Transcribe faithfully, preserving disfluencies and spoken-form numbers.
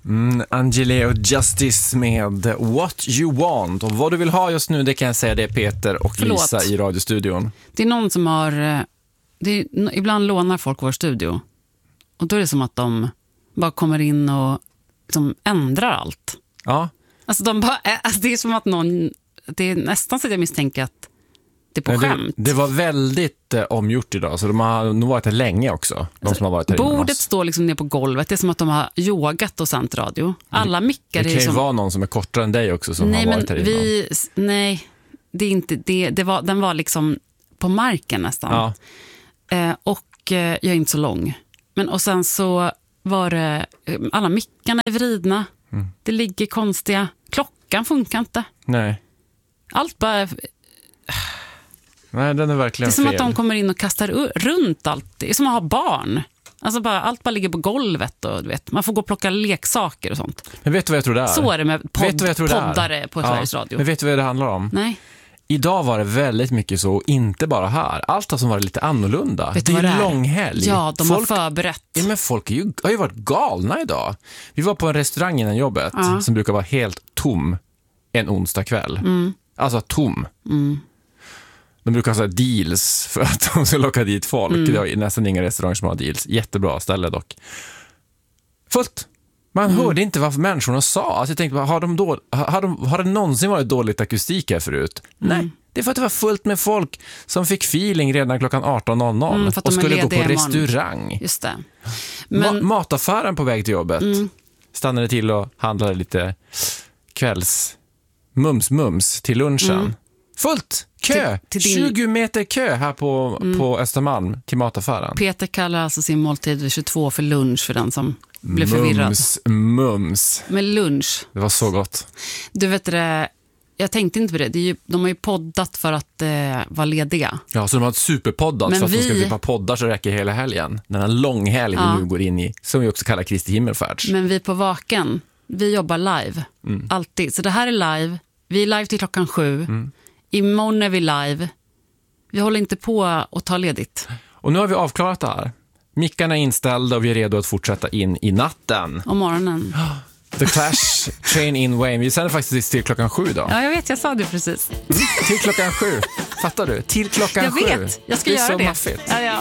Mm, Angele och Justice med What You Want. Och vad du vill ha just nu, det kan jag säga, det är Peter och Förlåt. Lisa i radiostudion. Det är någon som har... Det är, ibland lånar folk vår studio. Och då är det som att de bara kommer in och liksom ändrar allt. Ja. Alltså, de bara, alltså det är som att någon... Det är nästan så att jag misstänker att det är på Nej, skämt. det, det var väldigt eh, omgjort idag, så de har nog varit här länge också. De alltså, som har varit här bordet står liksom ner på golvet. Det är som att de har yogat och sänt radio. Alla mickar. Det kan ju som... vara någon som är kortare än dig också som nej, har varit men här vi, innan. Nej, det är inte det. det var, den var liksom på marken nästan. Ja. Eh, och eh, jag är inte så lång. Men och sen så var det eh, alla mickarna är vridna. Mm. Det ligger konstiga. Klockan funkar inte. Nej. Allt bara... Nej, den är verkligen Det är som fel. att de kommer in och kastar u- runt allt. Det är som att ha barn. Alltså bara, allt bara ligger på golvet och du vet, man får gå och plocka leksaker och sånt. Men vet du vad jag tror det är? Så är det med podd, vet du vad jag tror det är? poddare på Ja. Sveriges Radio. Men vet du vad det handlar om? Nej. Idag var det väldigt mycket så, inte bara här. Allt har som varit lite annorlunda. Vet det du är vad det är? långhelg. Ja, de folk, har förberett. Ja, men folk är ju, har ju varit galna idag. Vi var på en restaurang innan jobbet Ja. som brukar vara helt tom en onsdag kväll. Mm. Alltså tom. Mm. De brukar ha så här deals för att de ska locka dit folk. Mm. Det är nästan inga restauranger som har deals. Jättebra ställe dock. Fullt. Man Mm. hörde inte vad människorna sa. Alltså jag tänkte, har, de då, har, de, har det någonsin varit dåligt akustik här förut? Mm. Nej, det är för att det var fullt med folk som fick feeling redan klockan arton noll noll Mm, för att och de är skulle gå på lediga imorgon. restaurang. Just det. Men, Ma- mataffären på väg till jobbet Mm. stannade till och handlade lite kvälls mums mums till lunchen. Mm. Fullt! Kö! Till- till din- tjugo meter kö här på, Mm. på Östermalm till mataffären. Peter kallar alltså sin måltid vid tjugotvå för lunch för den som blev förvirrad. Mums, mums. Med lunch. Det var så gott. Du vet det, jag tänkte inte på det. det är ju, de har ju poddat för att eh, vara lediga. Ja, så de har ett superpoddat Men för att vi- de ska klippa poddar så räcker hela helgen. Den här långhelg Ja. vi nu går in i, som vi också kallar Kristi himmelfärds. Men vi på Vaken, vi jobbar live. Mm. Alltid. Så det här är live. Vi är live till klockan sju. Mm. Imorgon är vi live. Vi håller inte på att ta ledigt. Och nu har vi avklarat det här. Mickarna är inställda och vi är redo att fortsätta in i natten. Om morgonen. The Clash, Train in Wayne. Vi sänder faktiskt till klockan sju då. Ja, jag vet. Jag sa det precis. Till klockan sju. Fattar du? Till klockan Jag sju. vet. Jag ska det är göra så det. maffigt. Ja, ja.